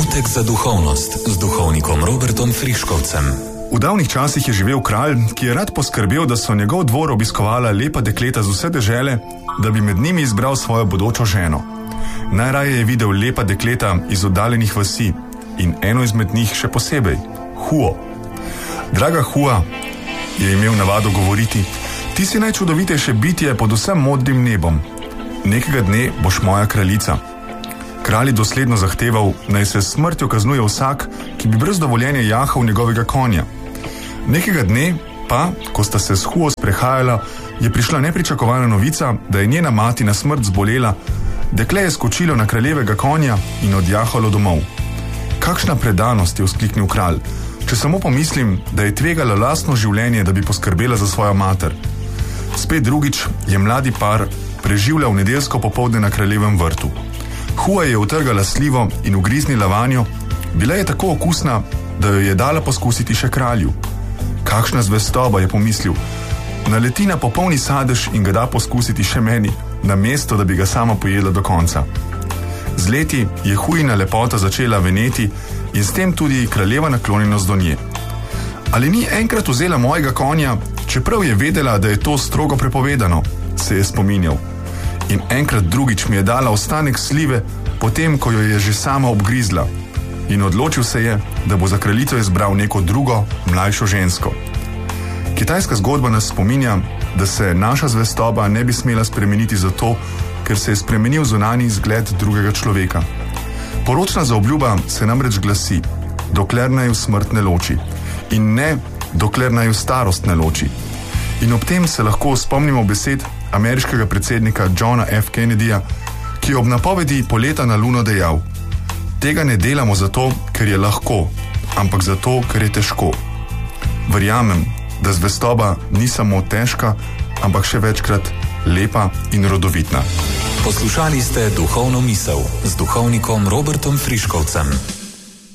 Trenutek za duhovnost z duhovnikom Robertom Friškovcem. V davnih časih je živel kralj, ki je rad poskrbel, da so njegov dvor obiskovala lepa dekleta z vse dežele, da bi med njimi izbral svojo bodočo ženo. Najraje je videl lepa dekleta iz oddaljenih vasi in eno izmed njih še posebej, Huo. Draga Hua, je imel navado govoriti, ti si najčudovitejše bitje pod vsem modrim nebom. Nekega dne boš moja kraljica. Kralj je dosledno zahteval, naj se s smrtjo kaznuje vsak, ki bi brez dovoljenja jahal njegovega konja. Nekega dne pa, ko sta se s Huo sprehajala, je prišla nepričakovana novica, da je njena mati na smrt zbolela. Dekle je skočilo na kraljevega konja in odjahalo domov. Kakšna predanost, je vzkliknil kralj, če samo pomislim, da je tvegala lastno življenje, da bi poskrbela za svojo mater. Spet drugič je mladi par preživljal nedeljsko popoldne na kraljevem vrtu. Hua je utrgala slivo in ugriznila vanjo, bila je tako okusna, da jo je dala poskusiti še kralju. Kakšna zvestoba, je pomislil, naleti na popolni sadež in ga da poskusiti še meni, namesto da bi ga sama pojedla do konca. Z leti je Huina lepota začela veneti in s tem tudi kraljeva naklonjenost do nje. Ali ni enkrat vzela mojega konja, čeprav je vedela, da je to strogo prepovedano, se je spominjal. In enkrat drugič mi je dala ostanek slive, potem, ko jo je že sama obgrizla. In odločil se je, da bo za kraljico izbral neko drugo, mlajšo žensko. Kitajska zgodba nas spominja, da se naša zvestoba ne bi smela spremeniti zato, ker se je spremenil zunanji izgled drugega človeka. Poročna zaobljuba se namreč glasi, dokler naju smrt ne loči. In ne, dokler naju starost ne loči. In ob tem se lahko spomnimo besed ameriškega predsednika Johna F. Kennedyja, ki je ob napovedi poleta na Luno dejal: tega ne delamo zato, ker je lahko, ampak zato, ker je težko. Verjamem, da zvestoba ni samo težka, ampak še večkrat lepa in rodovitna. Poslušali ste Duhovno misel z duhovnikom Robertom Friškovcem.